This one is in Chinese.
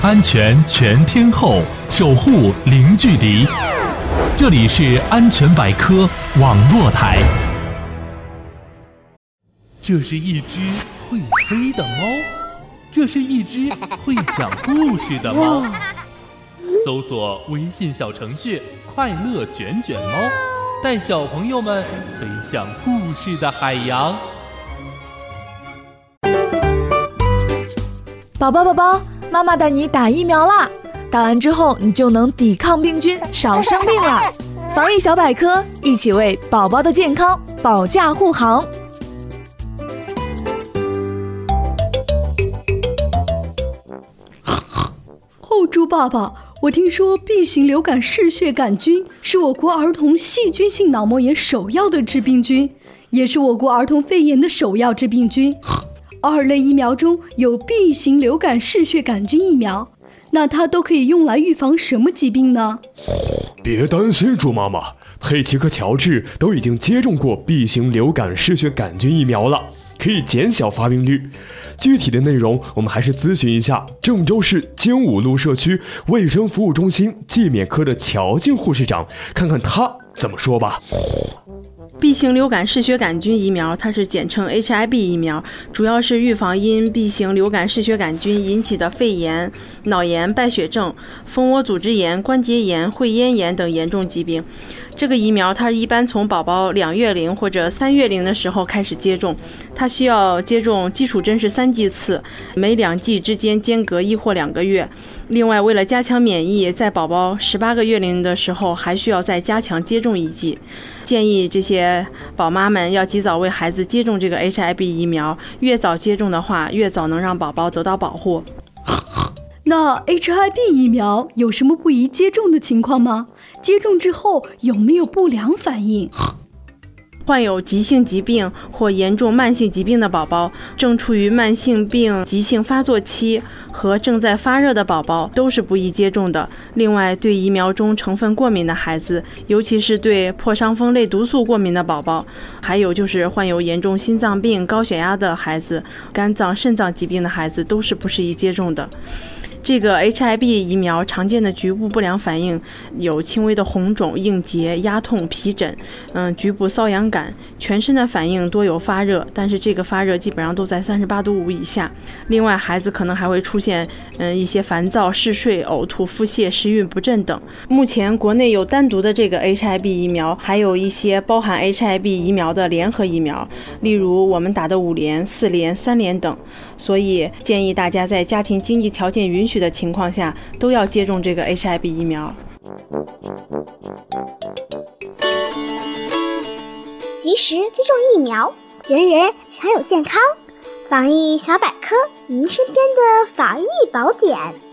安全全天候，守护零距离。这里是安全百科网络台。这是一只会飞的猫，这是一只会讲故事的猫。搜索微信小程序快乐卷卷猫，带小朋友们飞向故事的海洋。 宝宝，妈妈带你打疫苗啦！打完之后你就能抵抗病菌，少生病了。防疫小百科，一起为宝宝的健康保驾护航。 猪爸爸，我听说 B 型流感嗜血杆菌是我国儿童细菌性脑膜炎首要的致病菌，也是我国儿童肺炎的首要致病菌。2类疫苗中有 B 型流感嗜血杆菌疫苗，那它都可以用来预防什么疾病呢？ 别担心，猪妈妈，佩奇和乔治都已经接种过 B 型流感嗜血杆菌疫苗了，可以减小发病率。具体的内容我们还是咨询一下郑州市精武路社区卫生服务中心季免科的乔静护士长，看看他怎么说吧。 B 型流感嗜血杆菌疫苗，它是简称 HIB 疫苗，主要是预防因 B 型流感嗜血杆菌引起的肺炎、脑炎、败血症、蜂窝组织炎、关节炎、会咽炎等严重疾病。这个疫苗它一般从宝宝2月龄或者3月龄的时候开始接种，它需要接种基础针是3剂次，每2剂之间间隔1或2个月。另外，为了加强免疫，在宝宝18个月龄的时候还需要再加强接种1剂。建议这些宝妈们要及早为孩子接种这个 HIB 疫苗，越早接种的话，越早能让宝宝得到保护。 那 HIB 疫苗有什么不宜接种的情况吗？接种之后有没有不良反应？ 患有急性疾病或严重慢性疾病的宝宝，正处于慢性病急性发作期和正在发热的宝宝都是不宜接种的。另外，对疫苗中成分过敏的孩子，尤其是对破伤风类毒素过敏的宝宝，还有就是患有严重心脏病、高血压的孩子、肝脏、肾脏疾病的孩子都是不适宜接种的。这个 HIB 疫苗常见的局部不良反应有轻微的红肿、硬结、压痛、皮疹，局部瘙痒感，全身的反应多有发热，但是这个发热基本上都在38度5以下。另外，孩子可能还会出现一些烦躁、嗜睡、呕吐、腹泻、食欲不振等。目前国内有单独的这个 HIB 疫苗，还有一些包含 HIB 疫苗的联合疫苗，例如我们打的5联、4联、3联等。所以建议大家在家庭经济条件允许的情况下，都要接种这个 HIB 疫苗。 及时接种疫苗，人人享有健康。防疫小百科，您身边的防疫宝典。